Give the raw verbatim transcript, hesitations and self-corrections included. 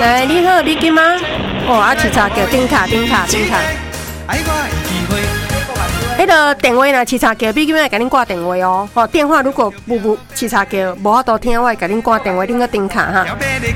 哎，你好，你今吗？哦，啊，试查叫顶卡顶卡顶卡。迄个电话呢？试查叫，比今仔甲恁挂电话哦。哦，电话如果不不试查叫，无法度听，我会甲恁挂电话，恁个顶卡哈。